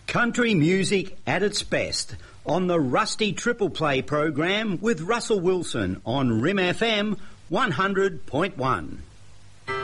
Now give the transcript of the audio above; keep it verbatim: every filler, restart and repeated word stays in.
Country music at its best on the Rusty Triple Play program with Russell Wilson on R I M F M one hundred point one.